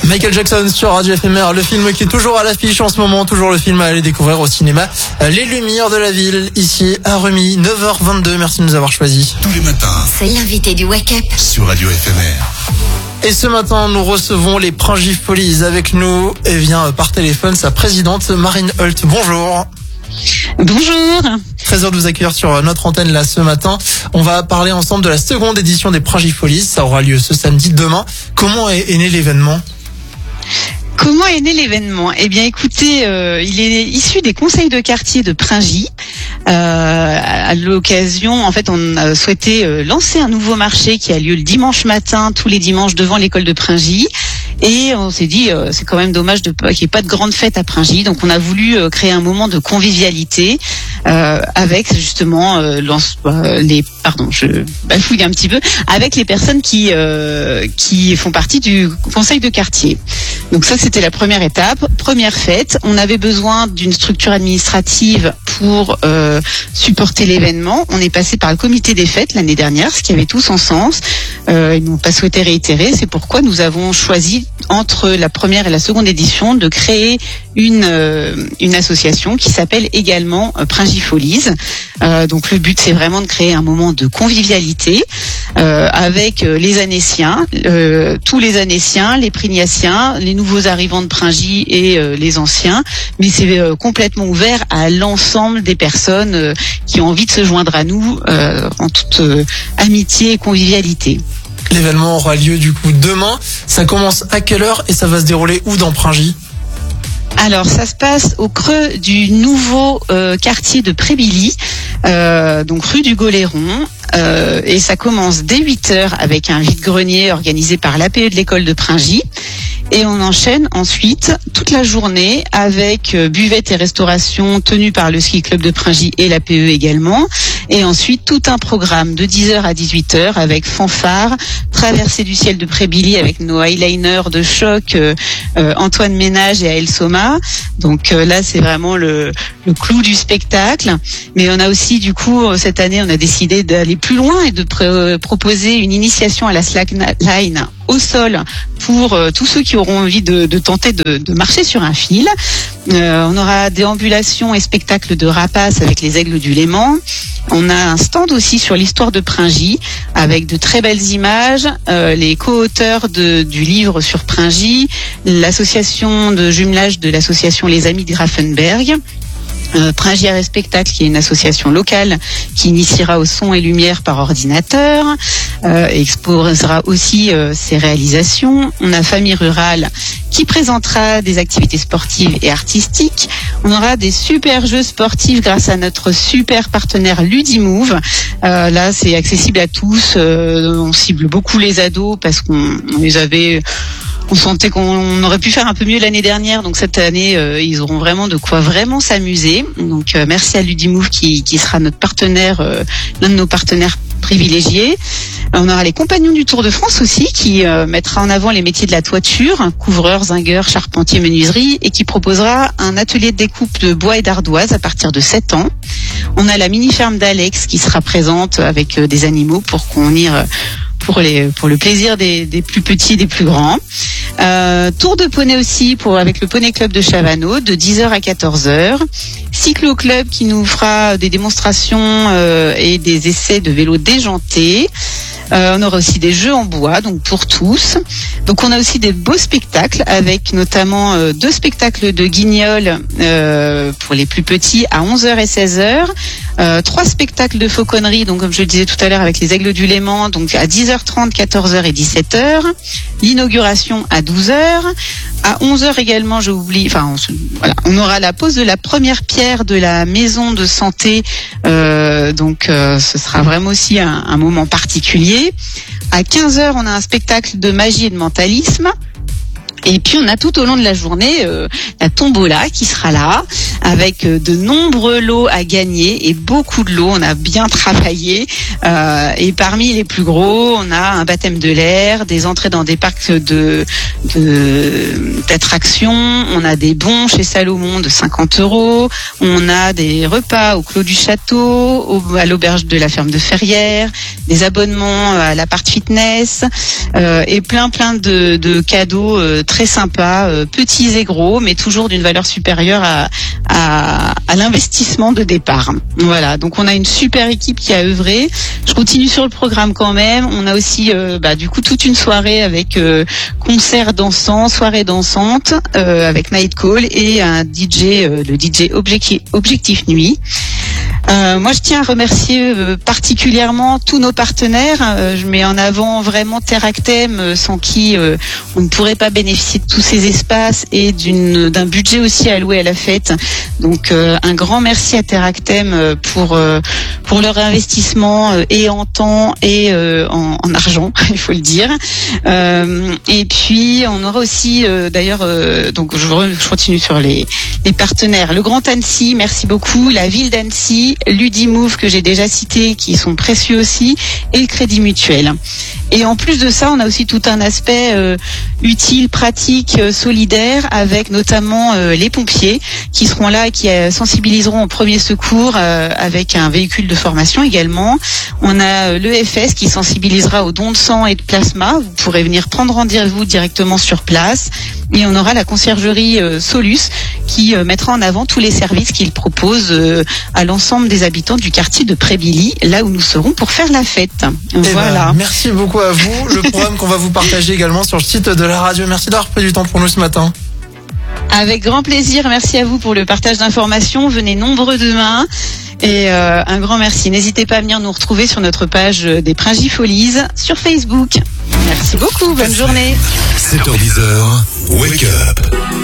Michael Jackson sur Radio FMR, le film qui est toujours à l'affiche en ce moment, toujours le film à aller découvrir au cinéma. Les Lumières de la Ville, ici à Remy, 9h22, merci de nous avoir choisis. Tous les matins, c'est l'invité du Wake Up sur Radio FMR. Et ce matin, nous recevons les Pringifollies. Avec nous, par téléphone, sa présidente Marine Holt. Bonjour. Bonjour. Très heureux de vous accueillir sur notre antenne là ce matin. On va parler ensemble de la seconde édition des Pringifollies. Ça aura lieu ce samedi, demain. Comment est né l'événement ? Comment est né l'événement ? Eh bien, écoutez, il est issu des conseils de quartier de Pringy. À l'occasion, en fait, on a souhaité lancer un nouveau marché qui a lieu le dimanche matin, tous les dimanches devant l'école de Pringy. Et on s'est dit, c'est quand même dommage qu'il n'y ait pas de grande fête à Pringy. Donc, on a voulu créer un moment de convivialité avec justement je bafouille un petit peu, avec les personnes qui font partie du conseil de quartier. Donc ça, c'était la première étape, première fête. On avait besoin d'une structure administrative pour supporter l'événement. On est passé par le comité des fêtes l'année dernière, ce qui avait tout son sens. Ils n'ont pas souhaité réitérer. C'est pourquoi nous avons choisi, entre la première et la seconde édition, de créer une association qui s'appelle également Pringifollies. Donc le but, c'est vraiment de créer un moment de convivialité avec les Annéciens, tous les Annéciens, les Prignaciens, les nouveaux arrivants de Pringy et les anciens. Mais c'est complètement ouvert à l'ensemble des personnes qui ont envie de se joindre à nous en toute amitié et convivialité. L'événement aura lieu du coup demain. Ça commence à quelle heure et ça va se dérouler où dans Pringy ? Alors, ça se passe au creux du nouveau quartier de Prébilly, donc rue du Goléron. Et ça commence dès 8h avec un vide-grenier organisé par l'APE de l'école de Pringy. Et on enchaîne ensuite toute la journée avec buvette et restauration tenue par le ski club de Pringy et l'APE également. Et ensuite tout un programme de 10h à 18h avec fanfare, traversée du ciel de Prébilly avec nos eyeliners de choc, Antoine Ménage et Aël Soma. Donc là, c'est vraiment le clou du spectacle. Mais on a aussi, du coup, cette année, on a décidé d'aller plus loin et de proposer une initiation à la slackline au sol pour tous ceux qui auront envie de tenter de marcher sur un fil. On aura déambulations et spectacles de rapaces avec les aigles du Léman. On a un stand aussi sur l'histoire de Pringy avec de très belles images, les co-auteurs du livre sur Pringy, l'association de jumelage de l'association Les Amis de Grafenberg, Pringy Art et Spectacle, qui est une association locale qui initiera au son et lumière par ordinateur, exposera aussi ses réalisations. On a Famille Rurale qui présentera des activités sportives et artistiques. On aura des super jeux sportifs grâce à notre super partenaire Ludimove. Là, c'est accessible à tous. On cible beaucoup les ados parce on sentait qu'on aurait pu faire un peu mieux l'année dernière, donc cette année ils auront vraiment de quoi vraiment s'amuser. Donc merci à Ludimove qui sera notre partenaire, l'un de nos partenaires privilégiés. On aura les Compagnons du Tour de France aussi qui mettra en avant les métiers de la toiture, couvreurs, zingueurs, charpentiers, menuiserie, et qui proposera un atelier de découpe de bois et d'ardoise à partir de 7 ans. On a la mini-ferme d'Alex qui sera présente avec des animaux pour pour le plaisir des plus petits et des plus grands. Tour de poney aussi avec le Poney Club de Chavano de 10h à 14h. Cyclo Club qui nous fera des démonstrations et des essais de vélo déjanté. On aura aussi des jeux en bois, donc pour tous. Donc on a aussi des beaux spectacles avec notamment 2 spectacles de guignol pour les plus petits à 11h et 16h. 3 spectacles de fauconnerie, donc comme je le disais tout à l'heure avec les aigles du Léman, donc à 10h30, 14h et 17h. L'inauguration à 12h. À 11h également, on aura la pose de la première pierre de la maison de santé. Donc ce sera vraiment aussi un moment particulier. À 15h, on a un spectacle de magie et de mentalisme. Et puis on a tout au long de la journée la tombola qui sera là avec de nombreux lots à gagner et beaucoup de lots. On a bien travaillé et parmi les plus gros, on a un baptême de l'air, des entrées dans des parcs d'attractions, on a des bons chez Salomon de 50 €, on a des repas au Clos du Château, à l'auberge de la ferme de Ferrières, des abonnements à l'appart fitness et plein de cadeaux très très sympas, petits et gros, mais toujours d'une valeur supérieure à l'investissement de départ. Voilà, donc on a une super équipe qui a œuvré. Je continue sur le programme quand même. On a aussi du coup toute une soirée avec concert dansant, soirée dansante avec Night Call et un DJ, le DJ Objectif Nuit. Moi, je tiens à remercier particulièrement tous nos partenaires. Je mets en avant vraiment Terractem, sans qui on ne pourrait pas bénéficier de tous ces espaces et d'un budget aussi alloué à la fête. Donc, un grand merci à Terractem pour leur investissement et en temps et en argent, il faut le dire. Et puis, on aura aussi, donc je continue sur les partenaires. Le Grand Annecy, merci beaucoup. La ville d'Annecy, Ludimove que j'ai déjà cité, qui sont précieux aussi, et le Crédit Mutuel. Et en plus de ça, on a aussi tout un aspect utile, pratique, solidaire, avec notamment les pompiers qui seront là et qui sensibiliseront au premier secours avec un véhicule de formation également. On a l'EFS qui sensibilisera aux dons de sang et de plasma. Vous pourrez venir prendre rendez-vous directement sur place. Et on aura la conciergerie Solus qui mettra en avant tous les services qu'il propose à l'ensemble des habitants du quartier de Prébilly, là où nous serons pour faire la fête. Voilà. Merci beaucoup à vous. Le programme qu'on va vous partager également sur le site de la radio. Merci d'avoir pris du temps pour nous ce matin. Avec grand plaisir. Merci à vous pour le partage d'informations. Venez nombreux demain. Et un grand merci. N'hésitez pas à venir nous retrouver sur notre page des Pringifolies sur Facebook. Merci beaucoup. Bonne journée. 7h10, Wake Up.